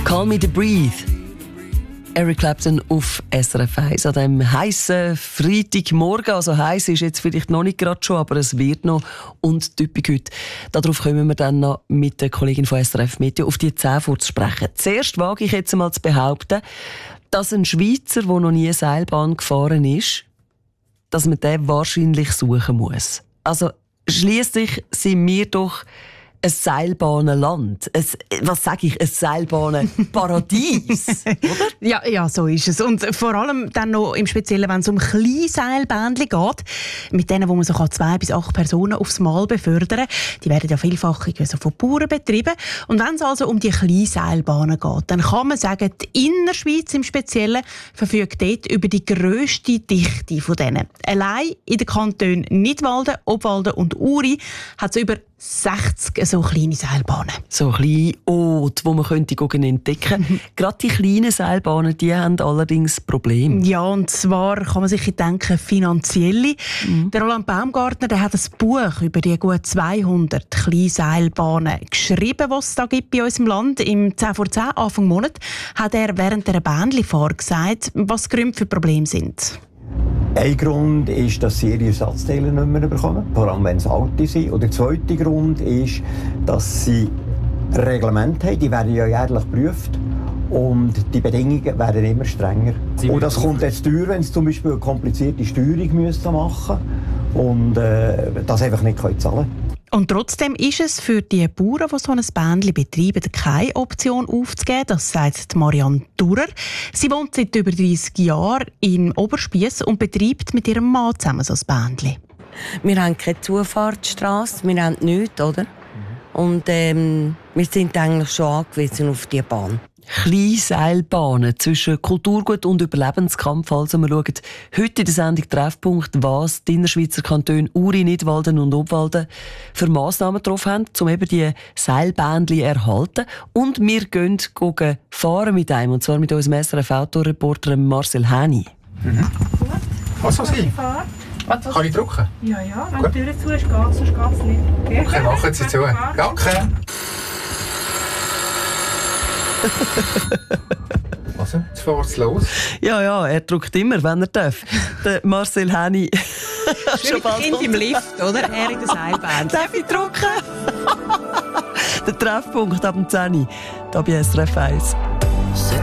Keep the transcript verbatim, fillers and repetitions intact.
Call Me to Breathe. Eric Clapton auf S R F eins an diesem heissen Freitagmorgen. Also heiß ist jetzt vielleicht noch nicht gerade schon, aber es wird noch. Und typisch heute. Darauf kommen wir dann noch mit der Kollegin von S R F Meteo auf die zehn vorzusprechen. Zuerst wage ich jetzt einmal zu behaupten, dass ein Schweizer, der noch nie eine Seilbahn gefahren ist, dass man den wahrscheinlich suchen muss. Also schliesslich sind wir doch ein Seilbahnenland. Ein, was sage ich? Ein Seilbahnenparadies, oder? Ja, ja, so ist es. Und vor allem dann noch im Speziellen, wenn es um Kleinseilbändchen geht, mit denen, wo man so zwei bis acht Personen aufs Mal befördern kann. Die werden ja vielfach so von Bauern betrieben. Und wenn es also um die Kleinseilbahnen geht, dann kann man sagen, die Innerschweiz im Speziellen verfügt dort über die grösste Dichte von denen. Allein in den Kantonen Nidwalden, Obwalden und Uri hat es über sechzig so kleine Seilbahnen. So kleine Orte, die man könnte entdecken könnte. Gerade die kleinen Seilbahnen, die haben allerdings Probleme. Ja, und zwar kann man sich denken, finanzielle. Mhm. Der Roland Baumgartner, der hat ein Buch über die gut zweihundert Kleinseilbahnen geschrieben, die es da gibt bei uns im Land. Im zehn vor zehn, Anfang Monat, hat er während einer Bändli-Fahrt gesagt, was die Gründe für Probleme sind. Ein Grund ist, dass sie ihre Ersatzteile nicht mehr bekommen, vor allem wenn es alte sind. Und der zweite Grund ist, dass sie Reglemente haben, die werden ja jährlich geprüft. Und die Bedingungen werden immer strenger. Sie und das kommt jetzt teuer, wenn sie zum Beispiel eine komplizierte Steuerung müssen machen und äh, das einfach nicht zahlen können. Und trotzdem ist es für die Bauern, die so ein Bändli betreiben, keine Option aufzugeben. Das sagt Marianne Durer. Sie wohnt seit über dreissig Jahren in Oberspiess und betreibt mit ihrem Mann zusammen so ein Bändli. Wir haben keine Zufahrtsstrasse, wir haben nichts, oder? Und ähm, wir sind eigentlich schon angewiesen auf die Bahn. Kleinseilbahnen zwischen Kulturgut und Überlebenskampf. Also wir schauen heute in der Sendung Treffpunkt, was die Innerschweizer Kantone Uri, Nidwalden und Obwalden für Massnahmen getroffen haben, um eben die Seilbändchen zu erhalten. Und wir gehen gucken, fahren mit einem, und zwar mit unserem S R F-Autoreporter Marcel Häni. Mhm. Gut. Was soll sein? Kann ich drücken? Ja, ja. Wenn die Tür zu ist, geht es, sonst geht es nicht. Okay, okay, machen Sie zu. Danke. Also, jetzt fährt es los. Ja, ja, er drückt immer, wenn er darf. Der Marcel Häni. Schon bald Kind im Lift, oder? Er in der Seilbahn. Darf ich drücken? Der Treffpunkt ab dem zehn Uhr, hier bei S R F eins.